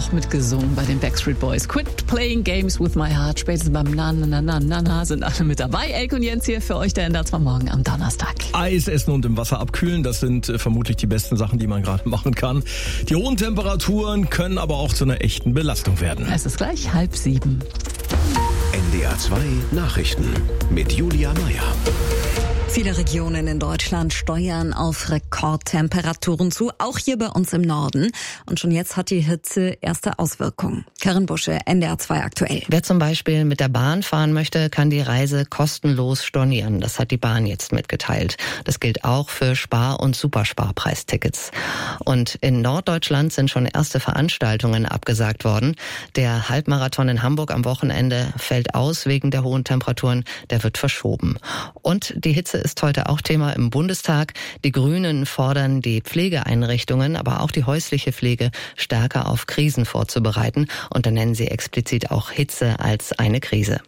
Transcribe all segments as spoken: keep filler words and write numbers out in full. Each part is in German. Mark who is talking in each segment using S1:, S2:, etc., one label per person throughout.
S1: auch mitgesungen bei den Backstreet Boys. Quit playing games with my heart. Spätestens beim Na, na, na, na, na, na sind alle mit dabei. Elke und Jens hier für euch, der ändert zwar morgen am Donnerstag.
S2: Eis essen und im Wasser abkühlen, das sind äh, vermutlich die besten Sachen, die man gerade machen kann. Die hohen Temperaturen können aber auch zu einer echten Belastung werden.
S1: Es ist gleich halb sieben.
S3: N D R zwei Nachrichten mit Julia Meyer.
S4: Viele Regionen in Deutschland steuern auf Rekordtemperaturen zu, auch hier bei uns im Norden. Und schon jetzt hat die Hitze erste Auswirkungen. Karin Busche, N D R zwei aktuell.
S5: Wer zum Beispiel mit der Bahn fahren möchte, kann die Reise kostenlos stornieren. Das hat die Bahn jetzt mitgeteilt. Das gilt auch für Spar- und Supersparpreistickets. Und in Norddeutschland sind schon erste Veranstaltungen abgesagt worden. Der Halbmarathon in Hamburg am Wochenende fällt aus wegen der hohen Temperaturen. Der wird verschoben. Und die Hitze ist heute auch Thema im Bundestag. Die Grünen fordern, die Pflegeeinrichtungen, aber auch die häusliche Pflege stärker auf Krisen vorzubereiten. Und da nennen sie explizit auch Hitze als eine Krise.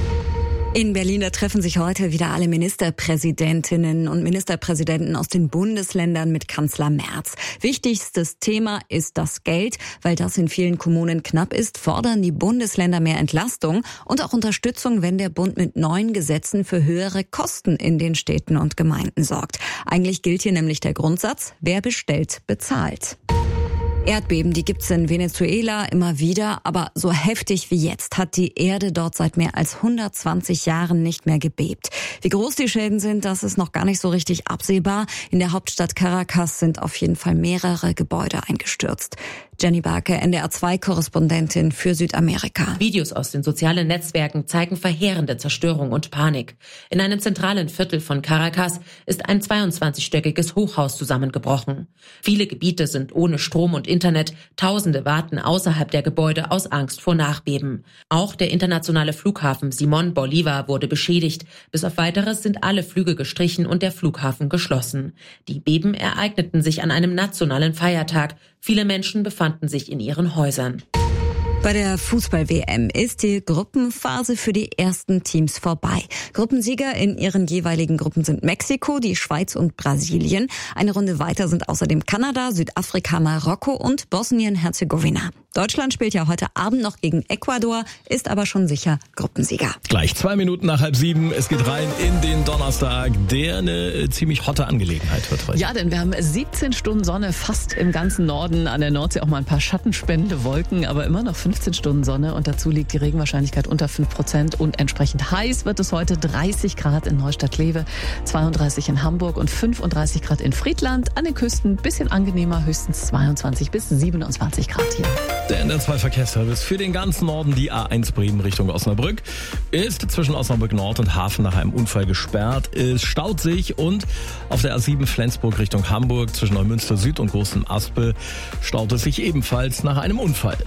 S4: In Berlin, da treffen sich heute wieder alle Ministerpräsidentinnen und Ministerpräsidenten aus den Bundesländern mit Kanzler Merz. Wichtigstes Thema ist das Geld. Weil das in vielen Kommunen knapp ist, fordern die Bundesländer mehr Entlastung und auch Unterstützung, wenn der Bund mit neuen Gesetzen für höhere Kosten in den Städten und Gemeinden sorgt. Eigentlich gilt hier nämlich der Grundsatz, wer bestellt, bezahlt. Erdbeben, die gibt's in Venezuela immer wieder, aber so heftig wie jetzt hat die Erde dort seit mehr als hundertzwanzig Jahren nicht mehr gebebt. Wie groß die Schäden sind, das ist noch gar nicht so richtig absehbar. In der Hauptstadt Caracas sind auf jeden Fall mehrere Gebäude eingestürzt. Jenny Barke, N D R zwei Korrespondentin für Südamerika.
S6: Videos aus den sozialen Netzwerken zeigen verheerende Zerstörung und Panik. In einem zentralen Viertel von Caracas ist ein zweiundzwanzigstöckiges Hochhaus zusammengebrochen. Viele Gebiete sind ohne Strom und Internet. Tausende warten außerhalb der Gebäude aus Angst vor Nachbeben. Auch der internationale Flughafen Simón Bolívar wurde beschädigt. Bis auf Weiteres sind alle Flüge gestrichen und der Flughafen geschlossen. Die Beben ereigneten sich an einem nationalen Feiertag. Viele Menschen befanden sich in ihren Häusern.
S4: Bei der Fußball-W M ist die Gruppenphase für die ersten Teams vorbei. Gruppensieger in ihren jeweiligen Gruppen sind Mexiko, die Schweiz und Brasilien. Eine Runde weiter sind außerdem Kanada, Südafrika, Marokko und Bosnien-Herzegowina. Deutschland spielt ja heute Abend noch gegen Ecuador, ist aber schon sicher Gruppensieger.
S2: Gleich zwei Minuten nach halb sieben. Es geht rein in den Donnerstag, der eine ziemlich hotte Angelegenheit wird heute.
S1: Ja, denn wir haben siebzehn Stunden Sonne fast im ganzen Norden. An der Nordsee auch mal ein paar schattenspendende Wolken, aber immer noch fünfzehn Stunden Sonne. Und dazu liegt die Regenwahrscheinlichkeit unter fünf Prozent. Und entsprechend heiß wird es heute. dreißig Grad in Neustadt-Kleve, zweiunddreißig in Hamburg und fünfunddreißig Grad in Friedland. An den Küsten ein bisschen angenehmer, höchstens zweiundzwanzig bis siebenundzwanzig Grad hier.
S2: Der N D R zwei Verkehrsservice für den ganzen Norden, die A eins Bremen Richtung Osnabrück, ist zwischen Osnabrück Nord und Hafen nach einem Unfall gesperrt. Es staut sich und auf der A sieben Flensburg Richtung Hamburg zwischen Neumünster Süd und Großem Aspel staut es sich ebenfalls nach einem Unfall.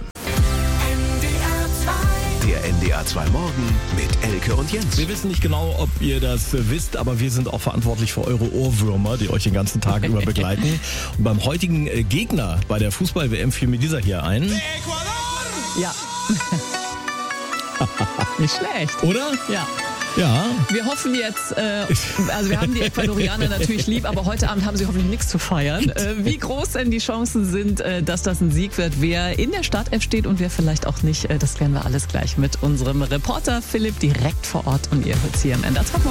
S3: Der N D R zwei Morgen mit Elke und Jens.
S2: Wir wissen nicht genau, ob ihr das wisst, aber wir sind auch verantwortlich für eure Ohrwürmer, die euch den ganzen Tag über begleiten. Und beim heutigen Gegner bei der Fußball-W M fiel mir dieser hier ein.
S1: Ecuador! Ja. Nicht schlecht.
S2: Oder?
S1: Ja.
S2: Ja.
S1: Wir hoffen jetzt, äh, also wir haben die Ecuadorianer natürlich lieb, aber heute Abend haben sie hoffentlich nichts zu feiern. Äh, wie groß denn die Chancen sind, äh, dass das ein Sieg wird, wer in der Startelf steht und wer vielleicht auch nicht, äh, das klären wir alles gleich mit unserem Reporter Philipp direkt vor Ort und ihr hört hier im N D R zwei.